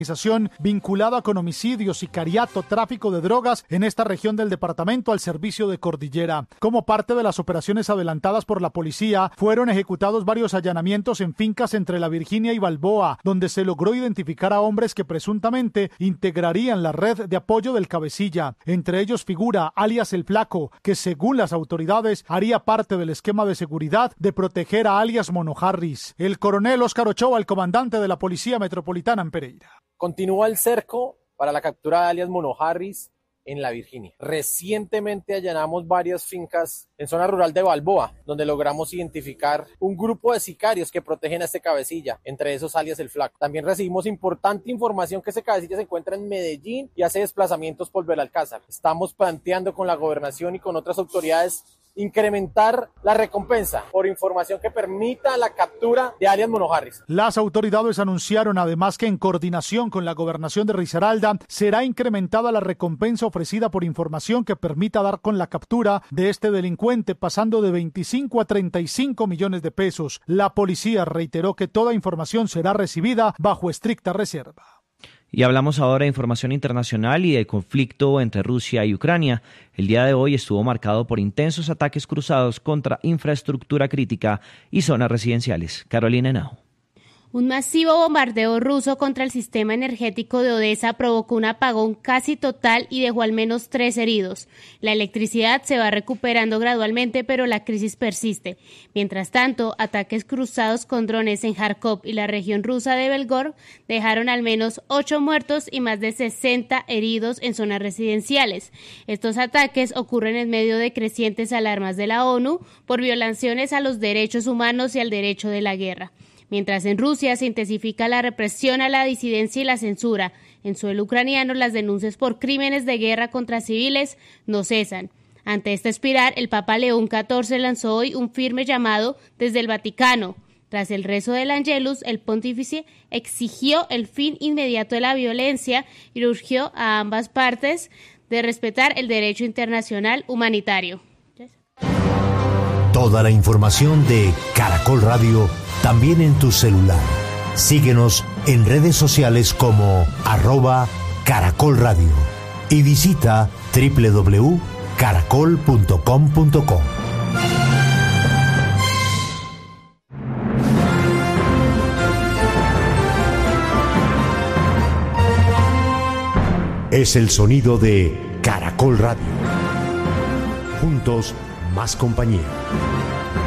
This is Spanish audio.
vinculada con homicidios, sicariato, tráfico de drogas en esta región del departamento al servicio de Cordillera. Como parte de las operaciones adelantadas por la policía, fueron ejecutados varios allanamientos en fincas entre La Virginia y Balboa, donde se logró identificar a hombres que presuntamente integrarían la red de apoyo del cabecilla. Entre ellos figura alias El Flaco, que según las autoridades haría parte del esquema de seguridad de proteger a alias Mono Harris. El coronel Óscar Ochoa, el comandante de la Policía Metropolitana en Pereira. Continúa el cerco para la captura de alias Mono Harris en La Virginia. Recientemente allanamos varias fincas en zona rural de Balboa, donde logramos identificar un grupo de sicarios que protegen a este cabecilla, entre esos alias El Flaco. También recibimos importante información que ese cabecilla se encuentra en Medellín y hace desplazamientos por Belalcázar. Estamos planteando con la gobernación y con otras autoridades incrementar la recompensa por información que permita la captura de alias Mono Harris. Las autoridades anunciaron además que en coordinación con la gobernación de Risaralda será incrementada la recompensa ofrecida por información que permita dar con la captura de este delincuente, pasando de 25 a 35 millones de pesos. La policía reiteró que toda información será recibida bajo estricta reserva. Y hablamos ahora de información internacional y del conflicto entre Rusia y Ucrania. El día de hoy estuvo marcado por intensos ataques cruzados contra infraestructura crítica y zonas residenciales. Carolina Henao. Un masivo bombardeo ruso contra el sistema energético de Odesa provocó un apagón casi total y dejó al menos 3 heridos. La electricidad se va recuperando gradualmente, pero la crisis persiste. Mientras tanto, ataques cruzados con drones en Kharkov y la región rusa de Belgorod dejaron al menos 8 muertos y más de 60 heridos en zonas residenciales. Estos ataques ocurren en medio de crecientes alarmas de la ONU por violaciones a los derechos humanos y al derecho de la guerra. Mientras en Rusia se intensifica la represión a la disidencia y la censura, en suelo ucraniano las denuncias por crímenes de guerra contra civiles no cesan. Ante esta espiral, el Papa León XIV lanzó hoy un firme llamado desde el Vaticano. Tras el rezo del Angelus, el pontífice exigió el fin inmediato de la violencia y urgió a ambas partes de respetar el derecho internacional humanitario. Toda la información de Caracol Radio también en tu celular. Síguenos en redes sociales como @Caracol Radio y visita www.caracol.com.co. Es el sonido de Caracol Radio. Juntos, más compañía.